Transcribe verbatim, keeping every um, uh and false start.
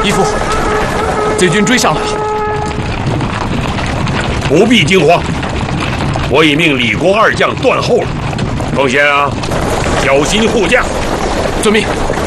义父，贼军追上来了。 不必惊慌，我已命李国二将断后了。奉先啊，小心护驾。 遵命。